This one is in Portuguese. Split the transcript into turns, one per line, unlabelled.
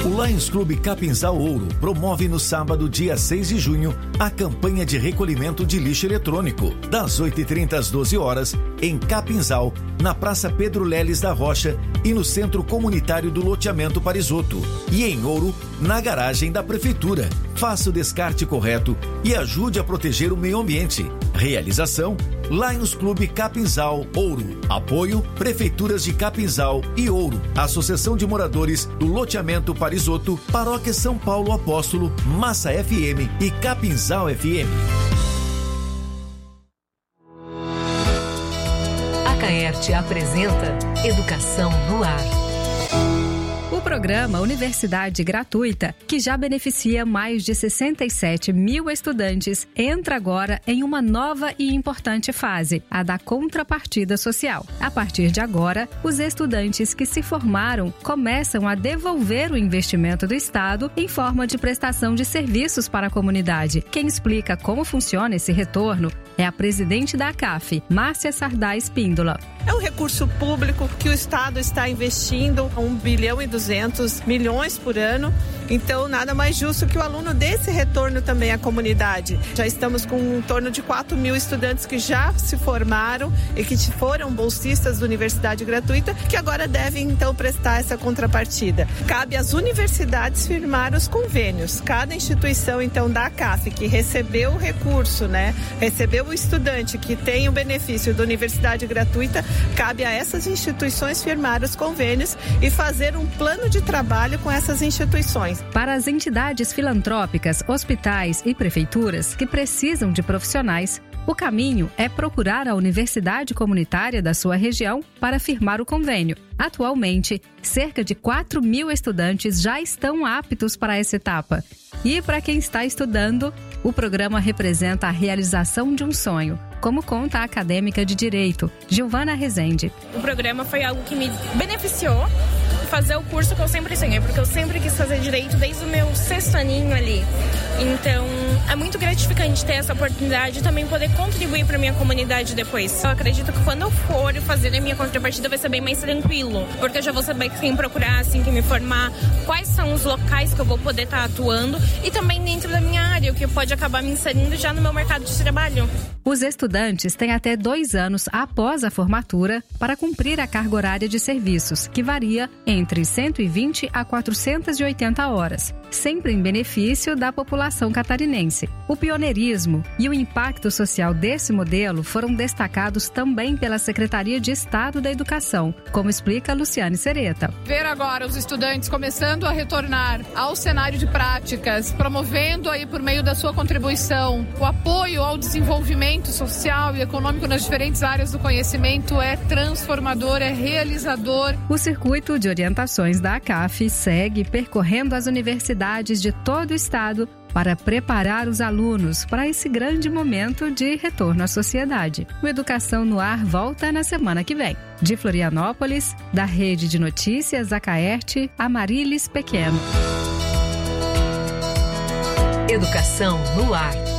O Lions Clube Capinzal Ouro promove no sábado, dia 6 de junho, a campanha de recolhimento de lixo eletrônico, das 8h30 às 12 horas, em Capinzal, na Praça Pedro Leles da Rocha e no Centro Comunitário do Loteamento Parisotto. E em Ouro, na garagem da Prefeitura. Faça o descarte correto e ajude a proteger o meio ambiente. Realização: Lions Clube Capinzal Ouro. Apoio: Prefeituras de Capinzal e Ouro. Associação de Moradores do Loteamento Parisotto, Paróquia São Paulo Apóstolo, Massa FM e Capinzal FM.
A Caerte apresenta Educação no Ar.
O programa Universidade Gratuita, que já beneficia mais de 67 mil estudantes, entra agora em uma nova e importante fase, a da contrapartida social. A partir de agora, os estudantes que se formaram começam a devolver o investimento do Estado em forma de prestação de serviços para a comunidade. Quem explica como funciona esse retorno é a presidente da ACAF, Márcia Sardá Espíndola.
É um recurso público que o Estado está investindo 1 bilhão e 200 milhões por ano. Então, nada mais justo que o aluno dê esse retorno também à comunidade. Já estamos com em torno de 4 mil estudantes que já se formaram e que foram bolsistas da Universidade Gratuita, que agora devem, então, prestar essa contrapartida. Cabe às universidades firmar os convênios. Cada instituição, então, da ACAF, que recebeu o recurso, recebeu o estudante que tem o benefício da Universidade Gratuita, cabe a essas instituições firmar os convênios e fazer um plano de trabalho com essas instituições.
Para as entidades filantrópicas, hospitais e prefeituras que precisam de profissionais, o caminho é procurar a universidade comunitária da sua região para firmar o convênio. Atualmente, cerca de 4 mil estudantes já estão aptos para essa etapa. E para quem está estudando, o programa representa a realização de um sonho, como conta a acadêmica de Direito, Giovana Rezende.
O programa foi algo que me beneficiou fazer o curso que eu sempre sonhei, porque eu sempre quis fazer Direito desde o meu 6º aninho ali. Então, é muito gratificante ter essa oportunidade e também poder contribuir para a minha comunidade depois. Eu acredito que quando eu for fazer a minha contrapartida vai ser bem mais tranquilo, porque eu já vou saber quem procurar, assim que me formar, quais são os locais que eu vou poder estar atuando e também dentro da minha área, o que pode acabar me inserindo já no meu mercado de trabalho.
Os estudantes têm até 2 anos após a formatura para cumprir a carga horária de serviços, que varia entre 120 a 480 horas, sempre em benefício da população catarinense. O pioneirismo e o impacto social desse modelo foram destacados também pela Secretaria de Estado da Educação, como explica Luciane Sereta.
Ver agora os estudantes começando a retornar ao cenário de práticas, promovendo aí por meio da sua contribuição o apoio ao desenvolvimento social e econômico nas diferentes áreas do conhecimento é transformador, é realizador.
O circuito de orientações da ACAF segue percorrendo as universidades de todo o estado para preparar os alunos para esse grande momento de retorno à sociedade. O Educação no Ar volta na semana que vem. De Florianópolis, da Rede de Notícias Acaerte, Amarilis Pequeno.
Educação no Ar.